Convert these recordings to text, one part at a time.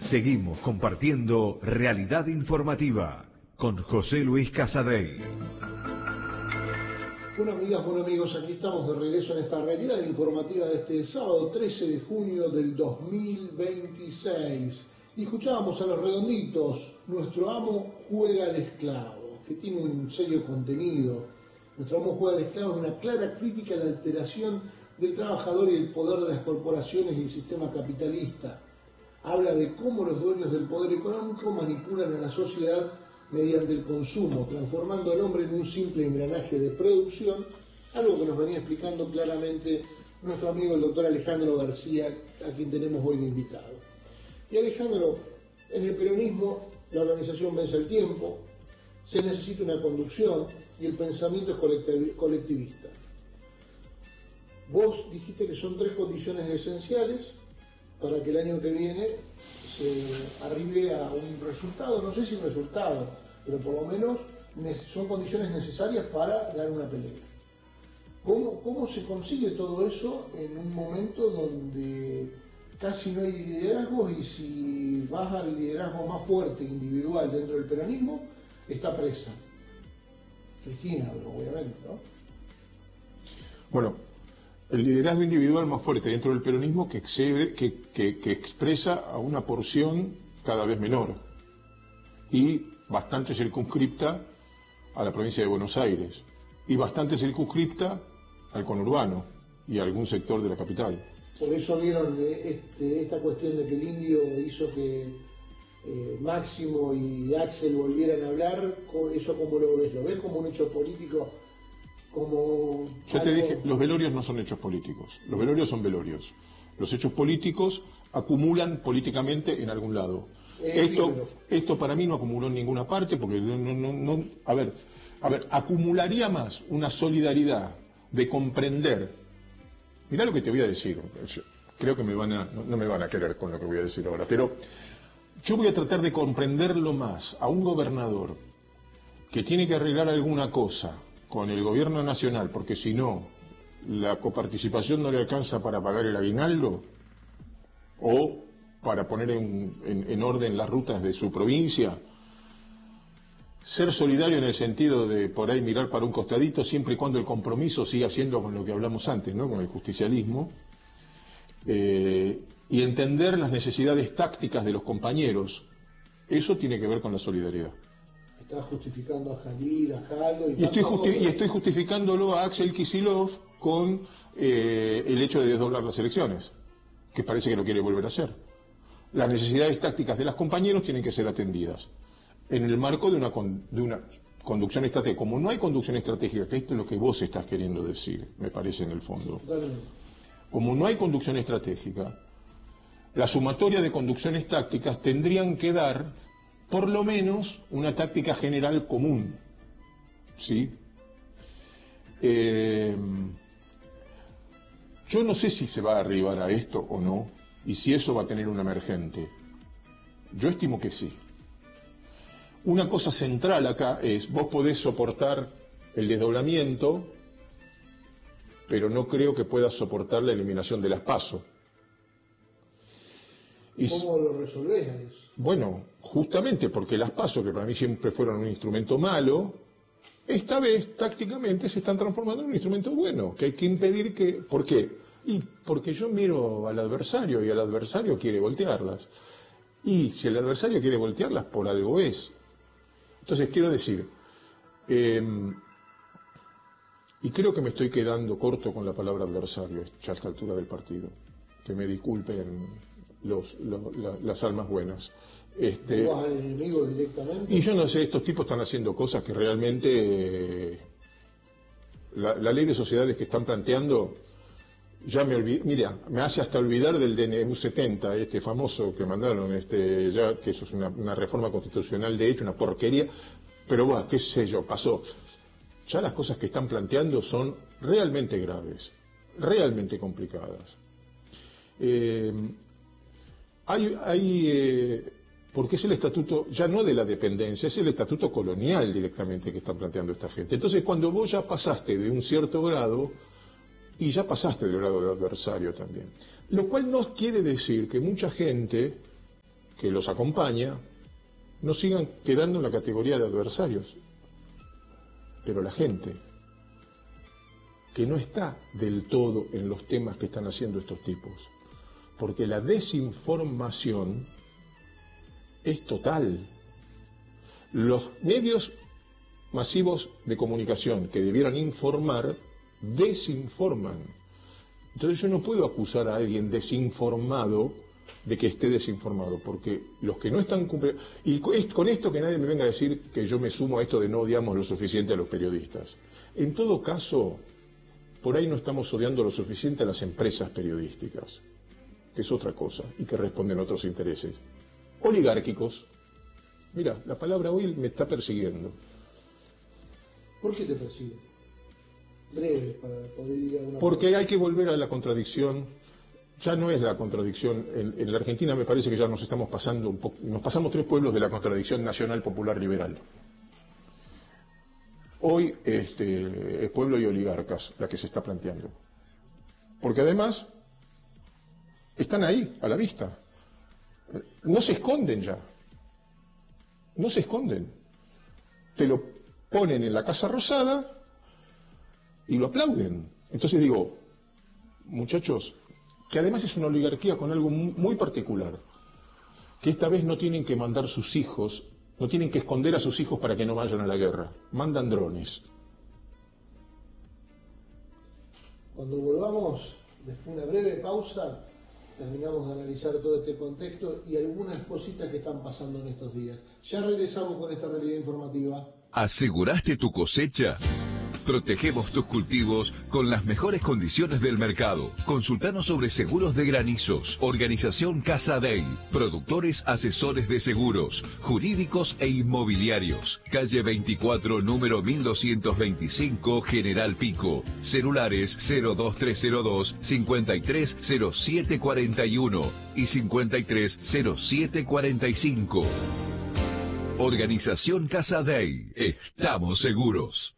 Seguimos compartiendo Realidad Informativa con José Luis Casadei. Bueno, amigas, bueno amigos, aquí estamos de regreso en esta Realidad Informativa de este sábado 13 de junio del 2026. Y escuchábamos a Los Redonditos, Nuestro amo juega al esclavo, que tiene un serio contenido. Nuestro amo juega al esclavo es una clara crítica a la alteración del trabajador y el poder de las corporaciones y el sistema capitalista. Habla de cómo los dueños del poder económico manipulan a la sociedad mediante el consumo, transformando al hombre en un simple engranaje de producción, algo que nos venía explicando claramente nuestro amigo el doctor Alejandro García, a quien tenemos hoy de invitado. Y Alejandro, en el peronismo la organización vence el tiempo, se necesita una conducción y el pensamiento es colectivista. Vos dijiste que son 3 condiciones esenciales para que el año que viene se arribe a un resultado, no sé si un resultado, pero por lo menos son condiciones necesarias para dar una pelea. ¿Cómo se consigue todo eso en un momento donde casi no hay liderazgos y si vas al liderazgo más fuerte individual dentro del peronismo, está presa? Cristina, obviamente, ¿no? Bueno, el liderazgo individual más fuerte dentro del peronismo que expresa a una porción cada vez menor y bastante circunscripta a la provincia de Buenos Aires y bastante circunscripta al conurbano y a algún sector de la capital. Por eso vieron esta cuestión de que el indio hizo que Máximo y Axel volvieran a hablar. ¿Eso cómo lo ves? ¿Lo ves como un hecho político? Como yo te dije, los velorios no son hechos políticos, los velorios son velorios. Los hechos políticos acumulan políticamente en algún lado. Esto para mí no acumuló en ninguna parte, porque no a ver, acumularía más una solidaridad de comprender. Mirá lo que te voy a decir, creo que no me van a querer con lo que voy a decir ahora, pero yo voy a tratar de comprenderlo más a un gobernador que tiene que arreglar alguna cosa con el gobierno nacional, porque si no, la coparticipación no le alcanza para pagar el aguinaldo o para poner en orden las rutas de su provincia. Ser solidario en el sentido de por ahí mirar para un costadito siempre y cuando el compromiso siga siendo con lo que hablamos antes, ¿no? Con el justicialismo, y entender las necesidades tácticas de los compañeros. Eso tiene que ver con la solidaridad. Estás justificando a Jalil, a Jaldo y estoy justificándolo a Axel Kicillof con el hecho de desdoblar las elecciones, que parece que lo quiere volver a hacer. Las necesidades tácticas de los compañeros tienen que ser atendidas en el marco de una conducción estratégica. Como no hay conducción estratégica, que esto es lo que vos estás queriendo decir, me parece en el fondo. Como no hay conducción estratégica, la sumatoria de conducciones tácticas tendrían que dar por lo menos una táctica general común, ¿sí? Yo no sé si se va a arribar a esto o no, y si eso va a tener un emergente. Yo estimo que sí. Una cosa central acá es, vos podés soportar el desdoblamiento, pero no creo que puedas soportar la eliminación de las PASO. ¿Cómo lo resolvés a eso? Bueno, justamente porque las PASO, que para mí siempre fueron un instrumento malo, esta vez tácticamente se están transformando en un instrumento bueno, que hay que impedir que... ¿Por qué? Y porque yo miro al adversario y el adversario quiere voltearlas. Y si el adversario quiere voltearlas, por algo es. Entonces quiero decir, y creo que me estoy quedando corto con la palabra adversario ya a esta altura del partido. Que me disculpen las almas buenas. ¿Vas al enemigo directamente? Y yo no sé, estos tipos están haciendo cosas que realmente la ley de sociedades que están planteando ya me olvidé, mira, me hace hasta olvidar del DNU 70, este famoso que mandaron, ya que eso es una reforma constitucional de hecho, una porquería, pero bueno, qué sé yo, pasó. Ya las cosas que están planteando son realmente graves, realmente complicadas. Porque es el estatuto, ya no de la dependencia, es el estatuto colonial directamente que están planteando esta gente. Entonces, cuando vos ya pasaste de un cierto grado, y ya pasaste del grado de adversario también. Lo cual no quiere decir que mucha gente que los acompaña no sigan quedando en la categoría de adversarios. Pero la gente que no está del todo en los temas que están haciendo estos tipos, porque la desinformación es total. Los medios masivos de comunicación que debieran informar, desinforman. Entonces yo no puedo acusar a alguien desinformado de que esté desinformado, porque los que no están cumpliendo... Y con esto que nadie me venga a decir que yo me sumo a esto de no odiamos lo suficiente a los periodistas. En todo caso, por ahí no estamos odiando lo suficiente a las empresas periodísticas, que es otra cosa, y que responden a otros intereses. Oligárquicos. Mira, la palabra hoy me está persiguiendo. ¿Por qué te persigue? Breve, para poder ir a una... Porque hay que volver a la contradicción. Ya no es la contradicción. En la Argentina me parece que ya nos estamos pasando un poco. Nos pasamos 3 pueblos de la contradicción nacional, popular, liberal. Hoy es pueblo y oligarcas la que se está planteando. Porque además están ahí, a la vista. No se esconden ya. No se esconden. Te lo ponen en la Casa Rosada y lo aplauden. Entonces digo, muchachos, que además es una oligarquía con algo muy particular, que esta vez no tienen que mandar sus hijos, no tienen que esconder a sus hijos para que no vayan a la guerra, mandan drones. Cuando volvamos, después de una breve pausa, terminamos de analizar todo este contexto y algunas cositas que están pasando en estos días. Ya regresamos con esta realidad informativa. ¿Aseguraste tu cosecha? Protegemos tus cultivos con las mejores condiciones del mercado. Consultanos sobre seguros de granizos. Organización Casa Dey. Productores asesores de seguros, jurídicos e inmobiliarios. Calle 24, número 1225, General Pico. Celulares 02302 530741 y 530745. Organización Casa Dey. Estamos seguros.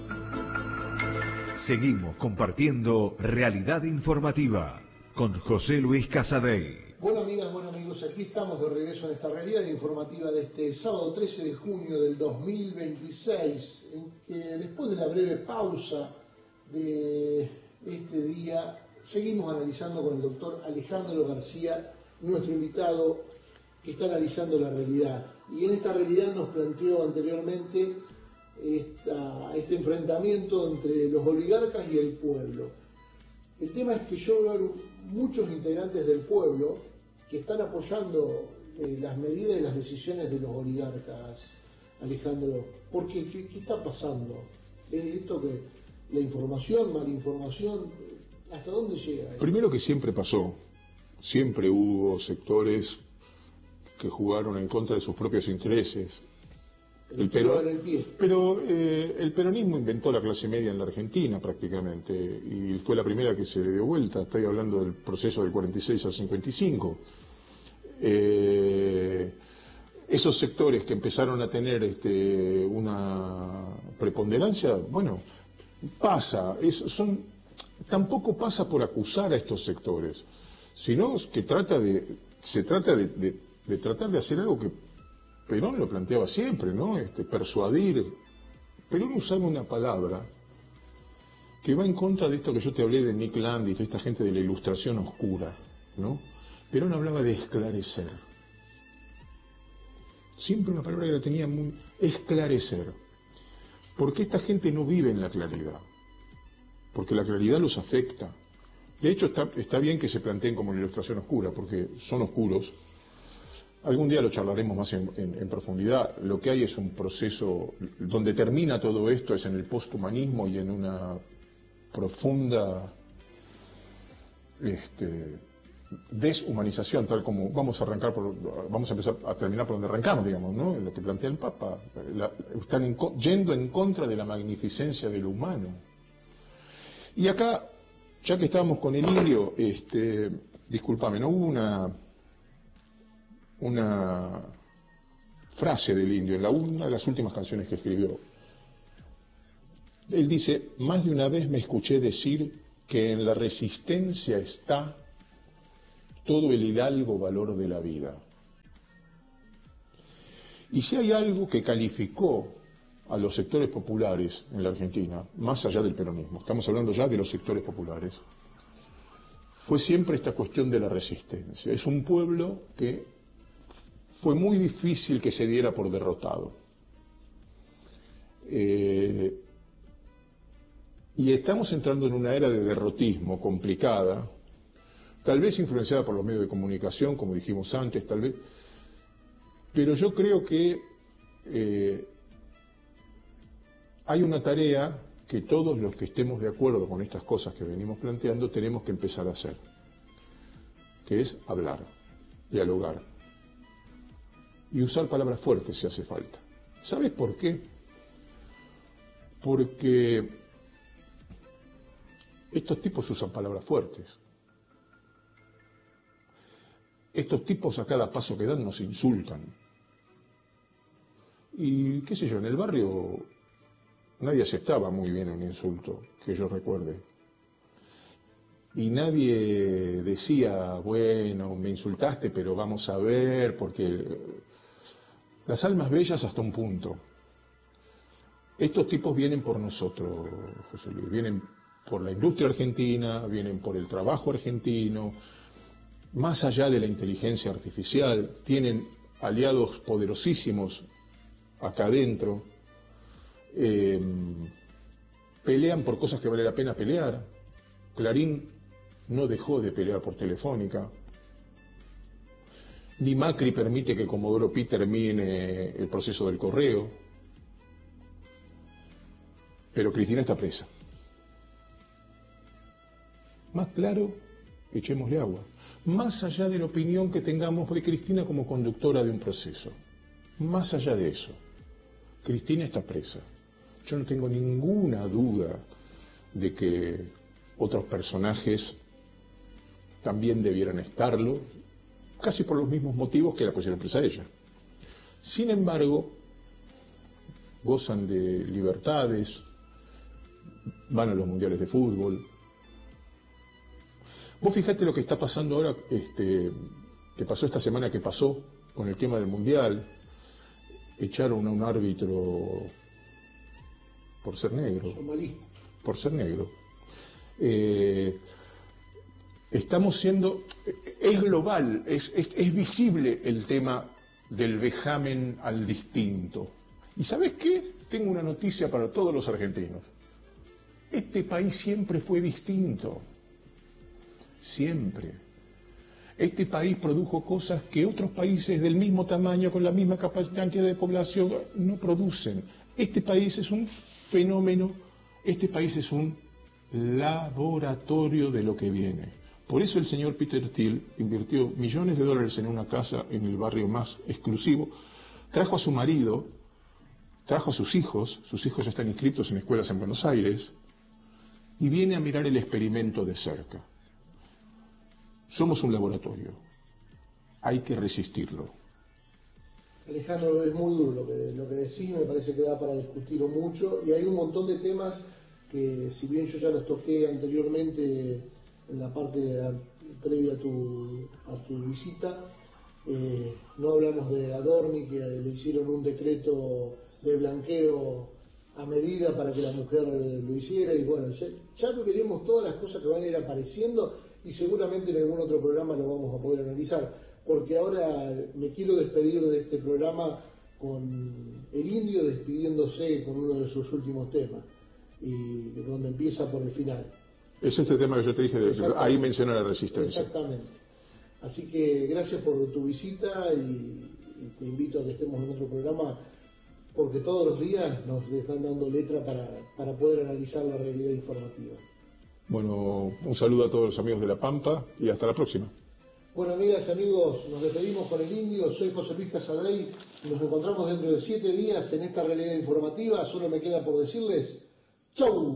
Seguimos compartiendo Realidad Informativa con José Luis Casadei. Bueno, amigas, bueno amigos, aquí estamos de regreso en esta Realidad Informativa de este sábado 13 de junio del 2026, en que después de la breve pausa de este día, seguimos analizando con el doctor Alejandro García, nuestro invitado que está analizando la realidad. Y en esta realidad nos planteó anteriormente este enfrentamiento entre los oligarcas y el pueblo. El tema es que yo veo muchos integrantes del pueblo que están apoyando las medidas y las decisiones de los oligarcas, Alejandro. ¿Por qué? ¿Qué está pasando? Esto que la información, malinformación, ¿hasta dónde llega? Primero que siempre pasó, siempre hubo sectores que jugaron en contra de sus propios intereses. Pero el peronismo inventó la clase media en la Argentina prácticamente y fue la primera que se le dio vuelta. Estoy hablando del proceso del 46 al 55. Esos sectores que empezaron a tener una preponderancia, bueno, pasa. Tampoco pasa por acusar a estos sectores, sino que se trata de tratar de hacer algo que Perón lo planteaba siempre, ¿no? Persuadir. Perón usaba una palabra que va en contra de esto que yo te hablé de Nick Land y toda esta gente de la ilustración oscura, ¿no? Perón hablaba de esclarecer. Siempre una palabra que la tenía muy... esclarecer. Porque esta gente no vive en la claridad. Porque la claridad los afecta. De hecho, está bien que se planteen como la ilustración oscura, porque son oscuros. Algún día lo charlaremos más en profundidad. Lo que hay es un proceso donde termina todo esto, es en el posthumanismo y en una profunda deshumanización, tal como vamos a empezar a terminar por donde arrancamos, digamos, ¿no? Lo que plantea el Papa. Están yendo en contra de la magnificencia de lo humano. Y acá, ya que estábamos con el indio, discúlpame, ¿no? Hubo una frase del indio en una de las últimas canciones que escribió. Él dice: más de una vez me escuché decir que en la resistencia está todo el hidalgo valor de la vida. Y si hay algo que calificó a los sectores populares en la Argentina, más allá del peronismo, estamos hablando ya de los sectores populares, fue siempre esta cuestión de la resistencia. Es un pueblo que fue muy difícil que se diera por derrotado. Y estamos entrando en una era de derrotismo complicada, tal vez influenciada por los medios de comunicación, como dijimos antes, tal vez, pero yo creo que hay una tarea que todos los que estemos de acuerdo con estas cosas que venimos planteando tenemos que empezar a hacer, que es hablar, dialogar y usar palabras fuertes si hace falta. ¿Sabes por qué? Porque estos tipos usan palabras fuertes. Estos tipos a cada paso que dan nos insultan. Y qué sé yo, en el barrio nadie aceptaba muy bien un insulto, que yo recuerde. Y nadie decía, bueno, me insultaste, pero vamos a ver, porque las almas bellas hasta un punto. Estos tipos vienen por nosotros, José Luis, vienen por la industria argentina, vienen por el trabajo argentino, más allá de la inteligencia artificial, tienen aliados poderosísimos acá adentro, pelean por cosas que vale la pena pelear. Clarín no dejó de pelear por Telefónica, ni Macri permite que Comodoro Pi termine el proceso del correo, pero Cristina está presa. Más claro, echémosle agua. Más allá de la opinión que tengamos de Cristina como conductora de un proceso, más allá de eso, Cristina está presa. Yo no tengo ninguna duda de que otros personajes también debieran estarlo, casi por los mismos motivos que la pusieron presa a ella. Sin embargo, gozan de libertades, van a los mundiales de fútbol. Vos fijate lo que está pasando ahora, que pasó esta semana que pasó con el tema del mundial. Echaron a un árbitro por ser negro. Somalí. Por ser negro. Estamos siendo, es global, es visible el tema del vejamen al distinto. ¿Y sabés qué? Tengo una noticia para todos los argentinos. Este país siempre fue distinto. Siempre. Este país produjo cosas que otros países del mismo tamaño, con la misma cantidad de población, no producen. Este país es un fenómeno, este país es un laboratorio de lo que viene. Por eso el señor Peter Thiel invirtió millones de dólares en una casa en el barrio más exclusivo, trajo a su marido, trajo a sus hijos ya están inscritos en escuelas en Buenos Aires, y viene a mirar el experimento de cerca. Somos un laboratorio, hay que resistirlo. Alejandro, es muy duro lo que decís, me parece que da para discutirlo mucho, y hay un montón de temas que, si bien yo ya los toqué anteriormente en la parte previa a tu visita, no hablamos de Adorni, que le hicieron un decreto de blanqueo a medida para que la mujer lo hiciera, y bueno, ya veremos todas las cosas que van a ir apareciendo, y seguramente en algún otro programa lo vamos a poder analizar, porque ahora me quiero despedir de este programa con el Indio despidiéndose con uno de sus últimos temas, y donde empieza por el final. Es este tema que yo te dije, ahí menciona la resistencia. Exactamente. Así que gracias por tu visita, y te invito a que estemos en otro programa, porque todos los días nos están dando letra para poder analizar la realidad informativa. Bueno, un saludo a todos los amigos de La Pampa y hasta la próxima. Bueno, amigas y amigos, nos despedimos con el Indio. Soy José Luis Casadei. Nos encontramos dentro de 7 días en esta realidad informativa. Solo me queda por decirles ¡chau!